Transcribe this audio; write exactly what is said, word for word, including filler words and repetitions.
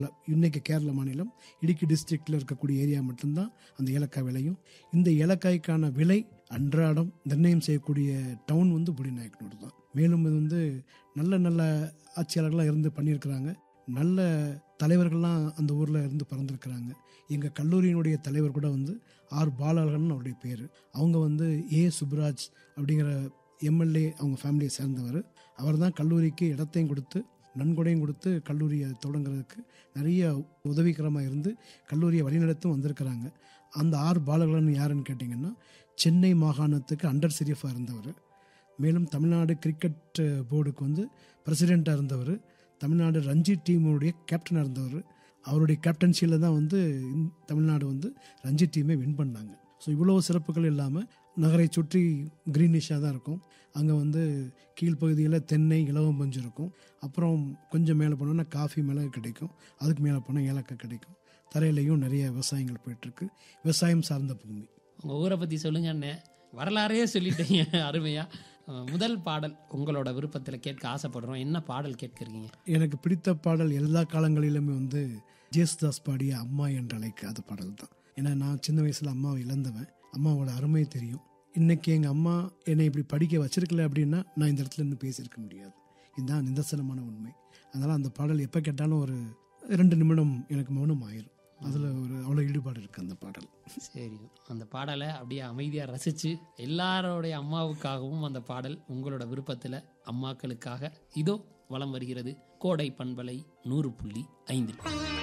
இன்னைக்கு கேரள மாநிலம் இடுக்கி டிஸ்ட்ரிக்டில் இருக்கக்கூடிய ஏரியா மட்டும்தான் அந்த ஏலக்காய் விளையும். இந்த ஏலக்காய்க்கான விலை அன்றாடம் நிர்ணயம் செய்யக்கூடிய டவுன் வந்து புலிநாயக்கனூர் தான். மேலும் இது வந்து நல்ல நல்ல ஆட்சியாளர்களாக இருந்து பண்ணியிருக்கிறாங்க. நல்ல தலைவர்கள்லாம் அந்த ஊரில் இருந்து பிறந்திருக்கிறாங்க. எங்கள் கல்லூரியினுடைய தலைவர் கூட வந்து ஆர் பாலகன் அவருடைய பேர். அவங்க வந்து ஏ சுப்ராஜ் அப்படிங்கிற எம்எல்ஏ அவங்க ஃபேமிலியை சேர்ந்தவர். அவர் தான் கல்லூரிக்கு இடத்தையும் கொடுத்து நன்கொடையும் கொடுத்து கல்லூரியை தொடங்குறதுக்கு நிறைய உதவிகரமாக இருந்து கல்லூரியை வழிநடத்தும் வந்திருக்கிறாங்க. அந்த ஆர் பாலகன் யாருன்னு கேட்டிங்கன்னா சென்னை மாகாணத்துக்கு அண்டர் சீஃபாக இருந்தவர். மேலும் தமிழ்நாடு கிரிக்கெட் போர்டுக்கு வந்து பிரசிடெண்ட்டாக இருந்தவர். தமிழ்நாடு ரஞ்சி டீமுடைய கேப்டனாக இருந்தவர். அவருடைய கேப்டன்சியில் தான் வந்து தமிழ்நாடு வந்து ரஞ்சி டீமை வின் பண்ணாங்க. ஸோ இவ்வளோ சிறப்புகள் இல்லாமல் நகரை சுற்றி க்ரீனிஷாக தான் இருக்கும். அங்கே வந்து கீழ்ப்பகுதியில் தென்னை இலவம் பஞ்சு இருக்கும். அப்புறம் கொஞ்சம் மேலே போனோன்னா காஃபி மிளகு கிடைக்கும். அதுக்கு மேலே போனால் ஏலக்காய் கிடைக்கும். தரையிலையும் நிறைய விவசாயங்கள் போயிட்டுருக்கு. விவசாயம் சார்ந்த பூமி. உங்கள் ஊரை பற்றி சொல்லுங்க அண்ணே. வரலாறையே சொல்லிட்டீங்க அருமையா. முதல் பாடல் உங்களோட விருப்பத்தில் கேட்க ஆசைப்படுறோம். என்ன பாடல் கேட்குறீங்க? எனக்கு பிடித்த பாடல் எல்லா காலங்களிலுமே வந்து ஜேசுதாஸ் பாடிய அம்மா என்ற அழைக்காத பாடல் தான். ஏன்னா நான் சின்ன வயசில் அம்மாவை இழந்தவன். அம்மாவோட அருமை தெரியும். இன்றைக்கி எங்கள் அம்மா என்னை இப்படி படிக்க வச்சிருக்கல அப்படின்னா நான் இந்த இடத்துல இருந்து பேசியிருக்க முடியாது. இதுதான் நிதர்சனமான உண்மை. அதனால் அந்த பாடல் எப்போ கேட்டாலும் ஒரு ரெண்டு நிமிடம் எனக்கு மௌனம் ஆயிரும். அதில் ஒரு அவ்வளோ ஈடுபாடு இருக்குது அந்த பாடல். சரி, அந்த பாடலை அப்படியே அமைதியாக ரசித்து எல்லாரோடைய அம்மாவுக்காகவும் அந்த பாடல் உங்களோட விருப்பத்தில் அம்மாக்களுக்காக இதோ வலம் வருகிறது. கோடை பண்பலை நூறு புள்ளி ஐந்து.